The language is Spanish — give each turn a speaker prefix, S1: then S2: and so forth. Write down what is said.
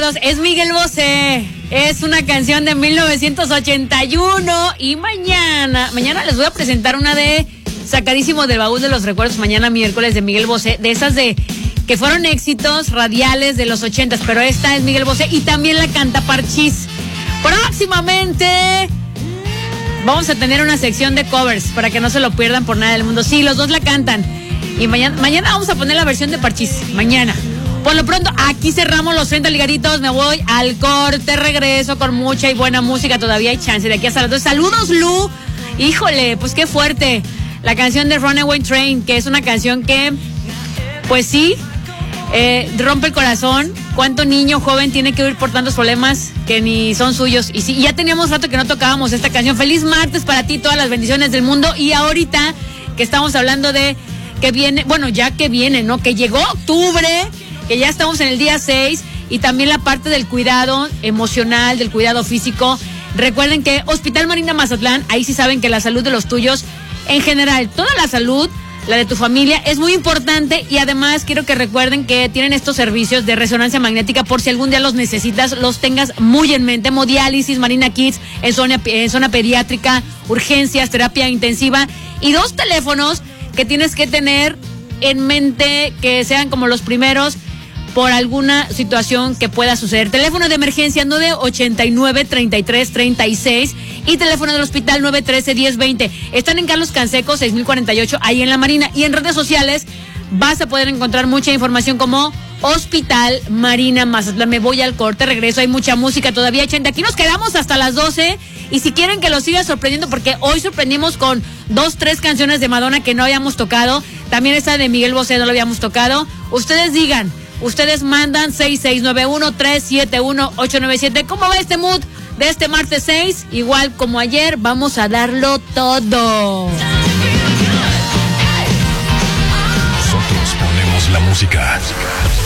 S1: ligados, es Miguel Bosé. Es una canción de 1981 y mañana les voy a presentar una de sacadísimo del baúl de los recuerdos, mañana miércoles, de Miguel Bosé, de esas de que fueron éxitos radiales de los 80s, pero esta es Miguel Bosé y también la canta Parchís. Próximamente vamos a tener una sección de covers para que no se lo pierdan por nada del mundo. Sí, los dos la cantan. Y mañana vamos a poner la versión de Parchís. Mañana. Por lo pronto, aquí cerramos los 30 ligaditos. Me voy al corte, regreso con mucha y buena música. Todavía hay chance de aquí hasta las 2. Saludos, Lu. Híjole, pues qué fuerte. La canción de Runaway Train, que es una canción que, pues sí, rompe el corazón. ¿Cuánto niño joven tiene que huir por tantos problemas que ni son suyos? Y sí, ya teníamos rato que no tocábamos esta canción. Feliz martes para ti, todas las bendiciones del mundo. Y ahorita que estamos hablando de que viene, bueno, ya que viene, ¿no? Que llegó octubre, que ya estamos en el día 6, y también la parte del cuidado emocional, del cuidado físico. Recuerden que Hospital Marina Mazatlán, ahí sí saben que la salud de los tuyos, en general, toda la salud, la de tu familia, es muy importante. Y además quiero que recuerden que tienen estos servicios de resonancia magnética por si algún día los necesitas, los tengas muy en mente. Hemodiálisis, Marina Kids, en zona pediátrica, urgencias, terapia intensiva, y 2 teléfonos que tienes que tener en mente que sean como los primeros por alguna situación que pueda suceder. Teléfono de emergencia 989-3336 y teléfono del hospital 913-1020. Están en Carlos Canseco 6048, ahí en la Marina. Y en redes sociales vas a poder encontrar mucha información como Hospital Marina Mazatlán. Me voy al corte, regreso, hay mucha música todavía, gente. Aquí nos quedamos hasta las 12. Y si quieren que los siga sorprendiendo, porque hoy sorprendimos con 2-3 canciones de Madonna que no habíamos tocado, también esta de Miguel Bosé no lo habíamos tocado. Ustedes digan, ustedes mandan 6691-371-897. ¿Cómo va este mood de este martes 6? Igual como ayer, vamos a darlo todo.
S2: Nosotros ponemos la música.